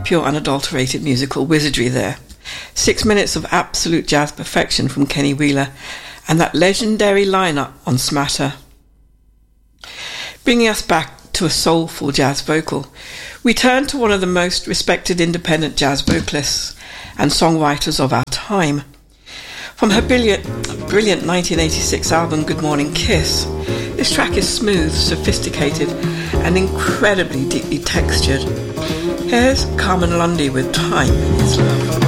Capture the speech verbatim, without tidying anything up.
Pure unadulterated musical wizardry there. Six minutes of absolute jazz perfection from Kenny Wheeler and that legendary lineup on Smatter. Bringing us back to a soulful jazz vocal, we turn to one of the most respected independent jazz vocalists and songwriters of our time. From her brilliant, brilliant nineteen eighty-six album Good Morning Kiss, this track is smooth, sophisticated, and incredibly deeply textured. Here's Carmen Lundy with Time Is Love.